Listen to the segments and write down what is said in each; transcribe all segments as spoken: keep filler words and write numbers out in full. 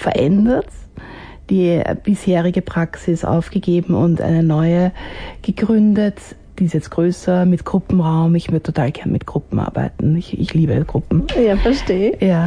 verändert, die bisherige Praxis aufgegeben und eine neue gegründet. Die ist jetzt größer, mit Gruppenraum. Ich würde total gern mit Gruppen arbeiten. Ich, ich liebe Gruppen. Ja, verstehe. Ja.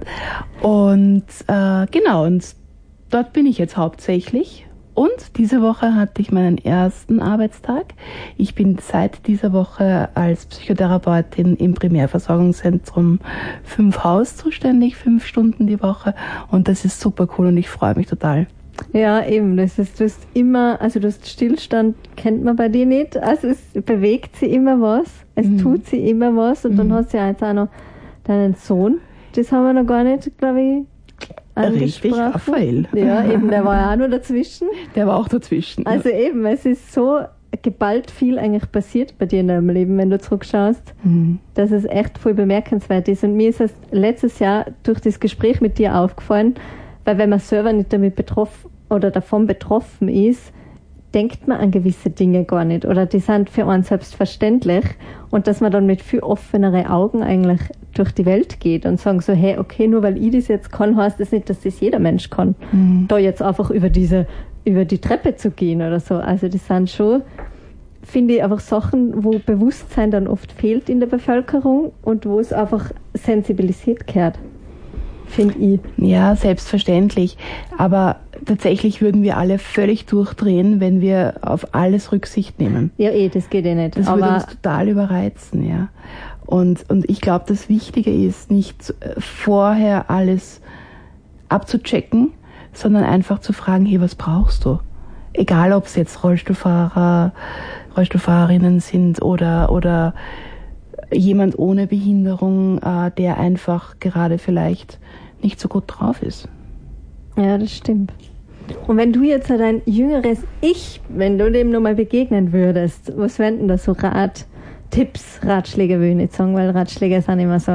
Und äh, genau, und dort bin ich jetzt hauptsächlich. Und diese Woche hatte ich meinen ersten Arbeitstag. Ich bin seit dieser Woche als Psychotherapeutin im Primärversorgungszentrum fünf Haus zuständig, fünf Stunden die Woche. Und das ist super cool und ich freue mich total. Ja, eben. Das ist, du hast immer, also du hast Stillstand, kennt man bei dir nicht. Also es bewegt sie immer was, es mhm. tut sie immer was. Und mhm. dann hast du ja jetzt auch noch deinen Sohn. Das haben wir noch gar nicht, glaube ich, Richtig, Raphael. Ja, eben, der war ja auch noch dazwischen. Der war auch dazwischen. Also ja. eben, es ist so geballt viel eigentlich passiert bei dir in deinem Leben, wenn du zurückschaust, mhm. dass es echt voll bemerkenswert ist. Und mir ist es letztes Jahr durch das Gespräch mit dir aufgefallen, weil wenn man selber nicht damit betroffen oder davon betroffen ist, denkt man an gewisse Dinge gar nicht oder die sind für einen selbstverständlich und dass man dann mit viel offeneren Augen eigentlich durch die Welt geht und sagen so, hey, okay, nur weil ich das jetzt kann, heißt das nicht, dass das jeder Mensch kann. Mhm. Da jetzt einfach über diese, über die Treppe zu gehen oder so. Also das sind schon, finde ich, einfach Sachen, wo Bewusstsein dann oft fehlt in der Bevölkerung und wo es einfach sensibilisiert gehört. Finde ich. Ja, selbstverständlich. Aber tatsächlich würden wir alle völlig durchdrehen, wenn wir auf alles Rücksicht nehmen. Ja, eh, das geht eh nicht. Das aber würde uns total überreizen, ja. Und, und ich glaube, das Wichtige ist, nicht vorher alles abzuchecken, sondern einfach zu fragen, hey, was brauchst du? Egal, ob es jetzt Rollstuhlfahrer, Rollstuhlfahrerinnen sind oder, oder jemand ohne Behinderung, äh, der einfach gerade vielleicht nicht so gut drauf ist. Ja, das stimmt. Und wenn du jetzt dein jüngeres Ich, wenn du dem nochmal begegnen würdest, was wären denn da so Rat, Tipps, Ratschläge will ich nicht sagen, weil Ratschläge sind immer so.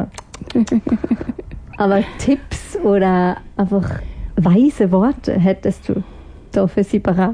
Aber Tipps oder einfach weise Worte hättest du da für sie parat?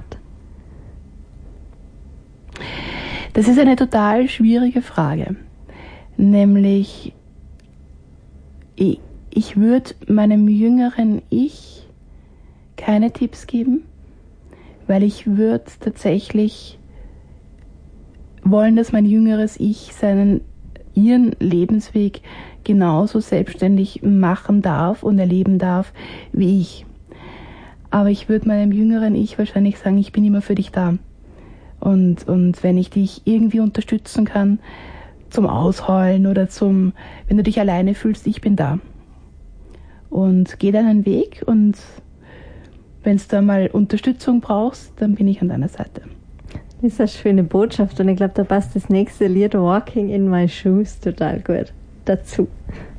Das ist eine total schwierige Frage. Nämlich, ich, ich würde meinem jüngeren Ich keine Tipps geben, weil ich würde tatsächlich wollen, dass mein jüngeres Ich seinen, ihren Lebensweg genauso selbstständig machen darf und erleben darf wie ich. Aber ich würde meinem jüngeren Ich wahrscheinlich sagen, ich bin immer für dich da. Und, und wenn ich dich irgendwie unterstützen kann, zum Ausheulen oder zum, wenn du dich alleine fühlst, ich bin da. Und geh deinen Weg und wenn du da mal Unterstützung brauchst, dann bin ich an deiner Seite. Das ist eine schöne Botschaft und ich glaube, da passt das nächste Lied Walking in My Shoes total gut dazu.